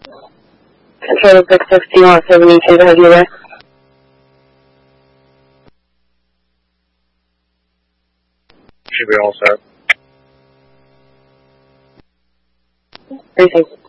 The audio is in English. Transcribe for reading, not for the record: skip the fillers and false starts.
Control 66, do you want 72 to have you there? Should be all set. Everything.